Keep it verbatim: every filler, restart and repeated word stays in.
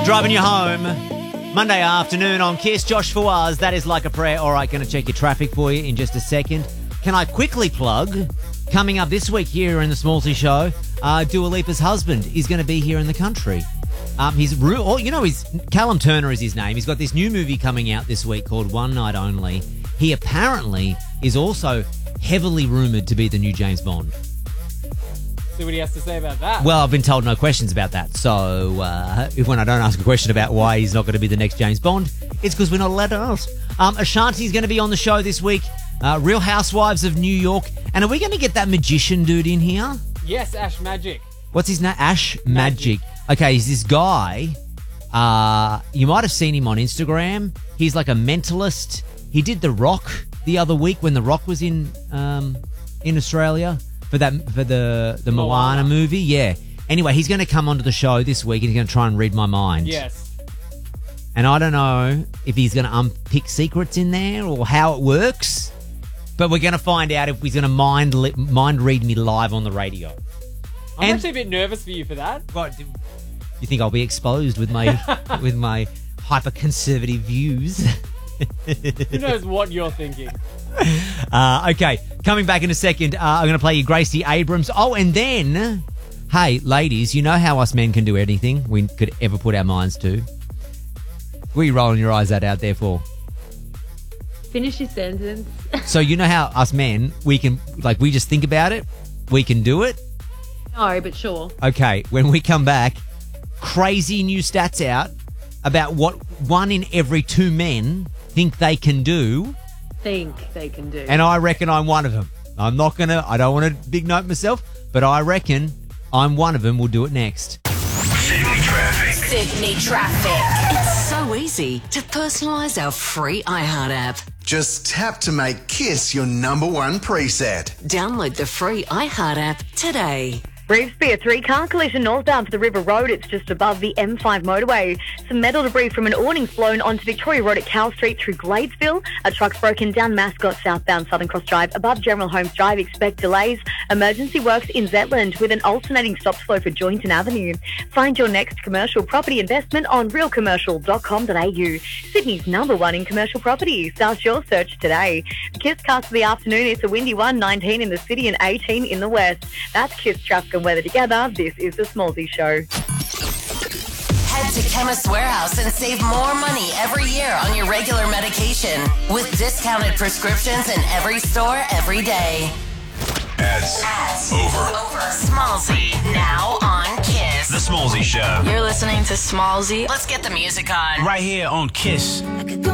Driving you home Monday afternoon on Kiss. Josh Fawaz, that is Like a Prayer. All right, going to check your traffic for you in just a second. Can I quickly plug, coming up this week here in the Smallsy Show, uh, Dua Lipa's husband is going to be here in the country. Um, he's real, oh, you know, he's Callum Turner is his name. He's got this new movie coming out this week called One Night Only. He apparently is also heavily rumoured to be the new James Bond. See what he has to say about that. Well, I've been told no questions about that. So uh, when I don't ask a question about why he's not going to be the next James Bond, it's because we're not allowed to ask. Um, Ashanti's going to be on the show this week. Uh, Real Housewives of New York. And are we going to get that magician dude in here? Yes, Ash Magic. What's his name? Ash Magic. Magic. Okay, he's this guy. Uh, you might have seen him on Instagram. He's like a mentalist. He did The Rock the other week when The Rock was in um, in Australia. For that, for the the Moana, Moana movie, yeah. Anyway, he's going to come onto the show this week and he's going to try and read my mind. Yes. And I don't know if he's going to unpick secrets in there or how it works, but we're going to find out if he's going to mind li- mind read me live on the radio. I'm and, actually a bit nervous for you for that. What? You think I'll be exposed with my with my hyper conservative views? Who knows what you're thinking? Uh, okay, coming back in a second, uh, I'm going to play you Gracie Abrams. Oh, and then, hey, ladies, you know how us men can do anything we could ever put our minds to? What are you rolling your eyes at out there for? Finish your sentence. So you know how us men, we can, like, we just think about it, we can do it? No, but sure. Okay, when we come back, crazy new stats out about what one in every two men think they can do. Think they can do. And I reckon I'm one of them. I'm not going to, I don't want to big note myself, but I reckon I'm one of them. We'll do it next. Sydney Traffic. Sydney Traffic. It's so easy to personalise our free iHeart app. Just tap to make Kiss your number one preset. Download the free iHeart app today. Revesby, a three-car collision northbound for the River Road. It's just above the M five motorway. Some metal debris from an awning's blown onto Victoria Road at Cow Street through Gladesville. A truck's broken down Mascot southbound Southern Cross Drive above General Holmes Drive. Expect delays. Emergency works in Zetland with an alternating stop flow for Joynton Avenue. Find your next commercial property investment on real commercial dot com dot a u. Sydney's number one in commercial property. Start your search today. The Kiss cast for the afternoon. It's a windy one, nineteen in the city and eighteen in the west. That's Kiss traffic and weather together. This is the Smallsy Show. Head to Chemist Warehouse and save more money every year on your regular medication with discounted prescriptions in every store every day. Ads, Ads. over. Over. Smallsy now on Kiss. The Smallsy Show. You're listening to Smallsy. Let's get the music on. Right here on Kiss. I could go